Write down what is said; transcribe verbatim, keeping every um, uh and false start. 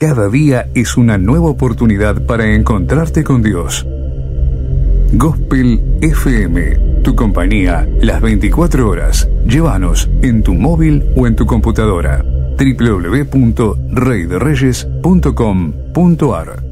Cada día es una nueva oportunidad para encontrarte con Dios. Gospel F M, tu compañía las veinticuatro horas. Llévanos en tu móvil o en tu computadora. doble u doble u doble u punto rey de reyes punto com punto a r